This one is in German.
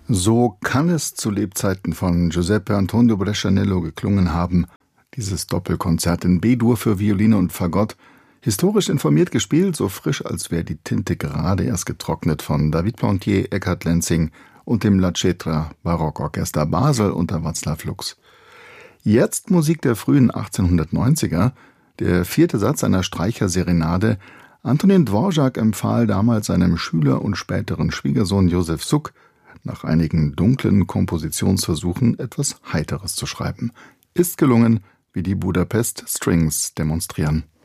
So kann es zu Lebzeiten von Giuseppe Antonio Brescianello geklungen haben, dieses Doppelkonzert in B-Dur für Violine und Fagott, historisch informiert gespielt, so frisch, als wäre die Tinte gerade erst getrocknet, von David Plantier, Eckhard Lenzing und dem La Cetra Barockorchester Basel unter Václav Lux. Jetzt Musik der frühen 1890er, der vierte Satz einer Streicherserenade. Antonin Dvorak empfahl damals seinem Schüler und späteren Schwiegersohn Josef Suk, nach einigen dunklen Kompositionsversuchen etwas Heiteres zu schreiben. Ist gelungen, wie die Budapest Strings demonstrieren.